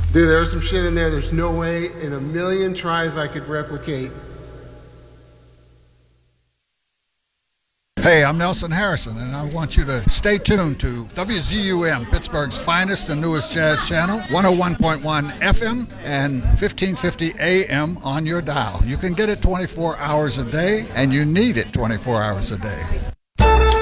Dude, there was some shit in there there's no way in a million tries I could replicate. Hey, I'm Nelson Harrison, and I want you to stay tuned to WZUM, Pittsburgh's finest and newest jazz channel, 101.1 FM and 1550 AM on your dial. You can get it 24 hours a day, and you need it 24 hours a day.